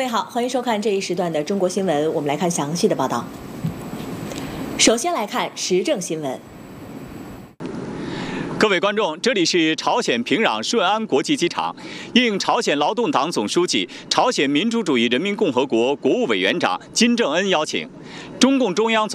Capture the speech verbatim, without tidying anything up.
位好，欢迎收看这一时段的中国新闻，我们来看详细的报道。首先来看时政新闻。 各位观众，这里是朝鲜平壤顺安国际机场。应朝鲜劳动党总书记、朝鲜民主主义人民共和国国务委员长金正恩邀请，中共中央总